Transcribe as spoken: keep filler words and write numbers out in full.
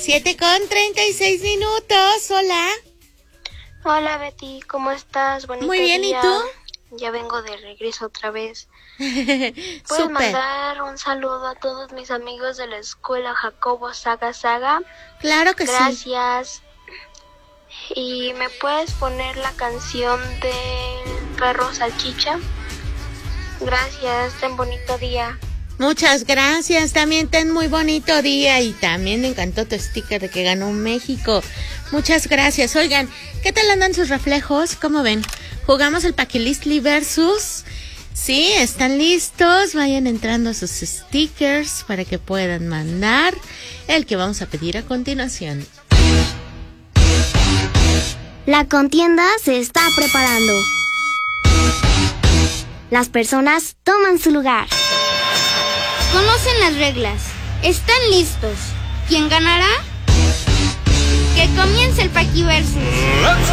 Siete con treinta y seis minutos. Hola. Hola Betty, ¿cómo estás? Bonito Muy bien, día. ¿y tú? Ya vengo de regreso otra vez. ¿Puedes Súper. mandar un saludo a todos mis amigos de la escuela Jacobo Saga Saga? Claro que sí. Gracias. ¿Y me puedes poner la canción del perro salchicha? Gracias, ten bonito día. Muchas gracias, también ten muy bonito día y también me encantó tu sticker de que ganó México. Muchas gracias. Oigan, ¿qué tal andan sus reflejos? ¿Cómo ven? Jugamos el Paquilistli versus. Sí, están listos. Vayan entrando a sus stickers para que puedan mandar el que vamos a pedir a continuación. La contienda se está preparando. Las personas toman su lugar. Conocen las reglas. ¿Están listos? ¿Quién ganará? Que comience el Paquiversus.